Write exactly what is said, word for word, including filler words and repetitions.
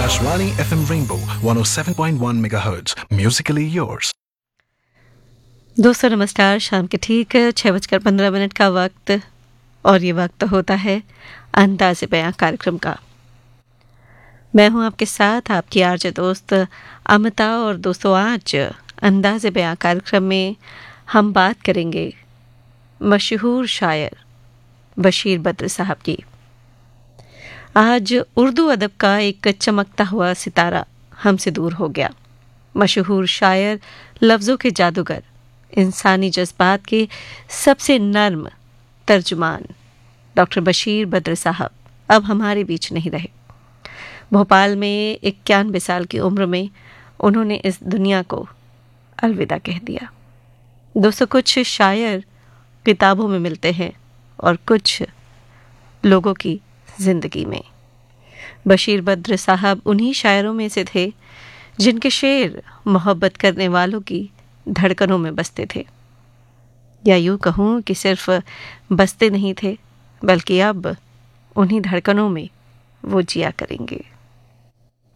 Akashvani F M Rainbow one oh seven point one megahertz. Musically yours. दोस्तों नमस्कार। शाम के ठीक छः बजकर पंद्रह मिनट का वक्त और ये वक्त होता है अंदाज़े बयां कार्यक्रम का। मैं हूं आपके साथ आपकी आरजे दोस्त अमिता। और दोस्तों आज अंदाज़े बयां कार्यक्रम में हम बात करेंगे मशहूर शायर बशीर बद्र साहब की। आज उर्दू अदब का एक चमकता हुआ सितारा हमसे दूर हो गया। मशहूर शायर, लफ्ज़ों के जादूगर, इंसानी जज्बात के सबसे नर्म तर्जुमान डॉक्टर बशीर बद्र साहब अब हमारे बीच नहीं रहे। भोपाल में इक्यानवे साल की उम्र में उन्होंने इस दुनिया को अलविदा कह दिया। दोस्तों कुछ शायर किताबों में मिलते हैं और कुछ लोगों की जिंदगी में। बशीर बद्र साहब उन्हीं शायरों में से थे जिनके शेर मोहब्बत करने वालों की धड़कनों में बसते थे, या यूं कहूं कि सिर्फ बसते नहीं थे बल्कि अब उन्हीं धड़कनों में वो जिया करेंगे।